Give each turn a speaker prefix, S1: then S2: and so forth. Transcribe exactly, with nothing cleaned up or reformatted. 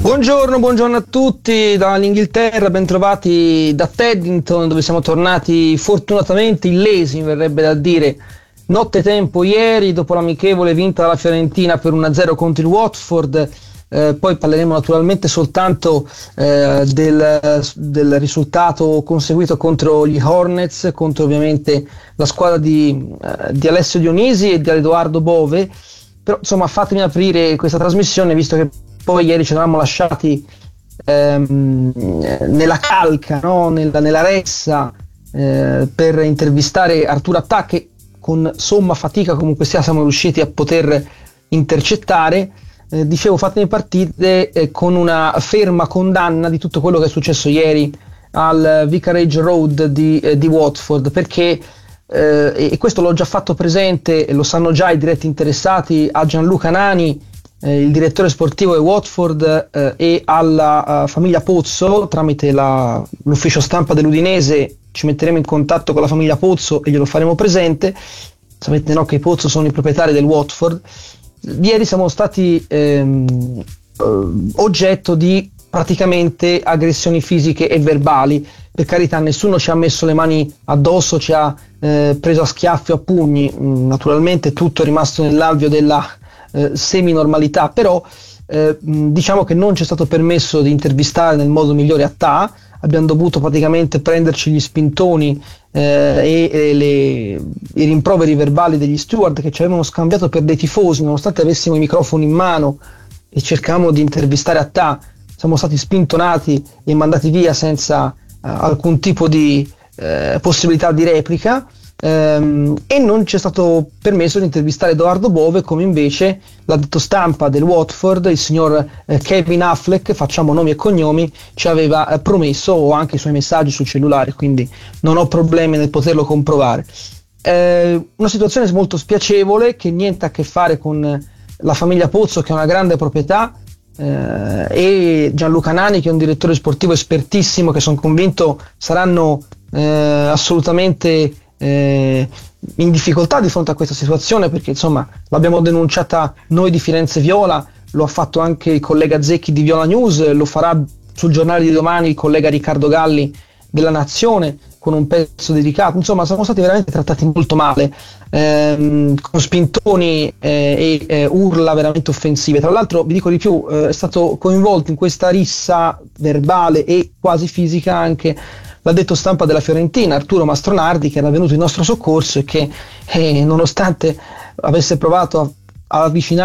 S1: Buongiorno, buongiorno a tutti dall'Inghilterra, bentrovati da Teddington, dove siamo tornati fortunatamente illesi, mi verrebbe da dire, nottetempo ieri dopo l'amichevole vinta dalla Fiorentina per uno a zero contro il Watford. Eh, poi parleremo naturalmente soltanto eh, del, del risultato conseguito contro gli Hornets, contro ovviamente la squadra di, eh, di Alessio Dionisi e di Edoardo Bove. Però insomma, fatemi aprire questa trasmissione, visto che poi ieri ci eravamo lasciati ehm, nella calca, no? nella, nella ressa eh, per intervistare Arturo Attà, che con somma fatica comunque sia siamo riusciti a poter intercettare. Eh, dicevo, fatemi partire eh, con una ferma condanna di tutto quello che è successo ieri al Vicarage Road di, eh, di Watford, perché eh, e questo l'ho già fatto presente e lo sanno già i diretti interessati a Gianluca Nani, eh, il direttore sportivo di Watford, eh, e alla uh, famiglia Pozzo. Tramite la, l'ufficio stampa dell'Udinese ci metteremo in contatto con la famiglia Pozzo e glielo faremo presente. Sapete, no, che i Pozzo sono i proprietari del Watford. Ieri siamo stati ehm, oggetto di praticamente aggressioni fisiche e verbali. Per carità, nessuno ci ha messo le mani addosso, ci ha eh, preso a schiaffi o a pugni. Naturalmente tutto è rimasto nell'alveo della eh, semi-normalità, però eh, diciamo che non ci è stato permesso di intervistare nel modo migliore Attà. Abbiamo dovuto praticamente prenderci gli spintoni eh, e, e le, i rimproveri verbali degli steward, che ci avevano scambiato per dei tifosi, nonostante avessimo i microfoni in mano e cercavamo di intervistare Attà. Siamo stati spintonati e mandati via senza uh, alcun tipo di uh, possibilità di replica, um, e non ci è stato permesso di intervistare Edoardo Bove, come invece l'addetto stampa del Watford, il signor uh, Kevin Affleck, facciamo nomi e cognomi, ci aveva uh, promesso. Ho anche i suoi messaggi sul cellulare, quindi non ho problemi nel poterlo comprovare. Uh, una situazione molto spiacevole, che niente a che fare con la famiglia Pozzo, che è una grande proprietà, Eh, e Gianluca Nani, che è un direttore sportivo espertissimo, che sono convinto saranno eh, assolutamente eh, in difficoltà di fronte a questa situazione, perché insomma l'abbiamo denunciata noi di Firenze Viola, lo ha fatto anche il collega Zecchi di Viola News, lo farà sul giornale di domani il collega Riccardo Galli della Nazione con un pezzo dedicato. Insomma, siamo stati veramente trattati molto male, ehm, con spintoni eh, e eh, urla veramente offensive. Tra l'altro, vi dico di più, eh, è stato coinvolto in questa rissa verbale e quasi fisica anche l'addetto stampa della Fiorentina, Arturo Mastronardi, che era venuto in nostro soccorso e che eh, nonostante avesse provato a, a avvicinare